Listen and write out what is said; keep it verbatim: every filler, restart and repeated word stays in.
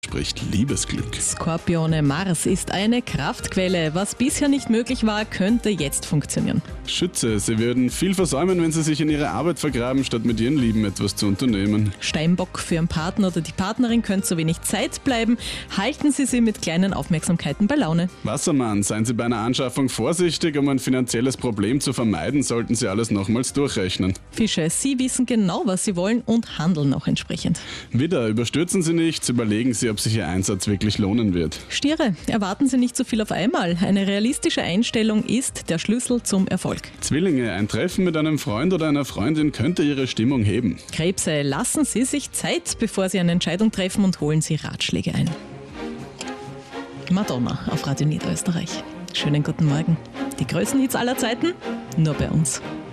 spricht Liebesglück. Skorpione, Mars ist eine Kraftquelle. Was bisher nicht möglich war, könnte jetzt funktionieren. Schütze, Sie würden viel versäumen, wenn Sie sich in Ihre Arbeit vergraben, statt mit Ihren Lieben etwas zu unternehmen. Steinbock, für Ihren Partner oder die Partnerin könnte so wenig Zeit bleiben. Halten Sie sie mit kleinen Aufmerksamkeiten bei Laune. Wassermann, seien Sie bei einer Anschaffung vorsichtig, um ein finanzielles Problem zu vermeiden, sollten Sie alles nochmals durchrechnen. Fische, Sie wissen genau, was Sie wollen und handeln auch entsprechend. Widder, überstürzen Sie nichts, überlegen Sie, ob sich Ihr Einsatz wirklich lohnen wird. Stiere, erwarten Sie nicht so viel auf einmal. Eine realistische Einstellung ist der Schlüssel zum Erfolg. Zwillinge, ein Treffen mit einem Freund oder einer Freundin könnte Ihre Stimmung heben. Krebse, lassen Sie sich Zeit, bevor Sie eine Entscheidung treffen und holen Sie Ratschläge ein. Madonna auf Radio Niederösterreich. Schönen guten Morgen. Die größten Hits aller Zeiten, nur bei uns.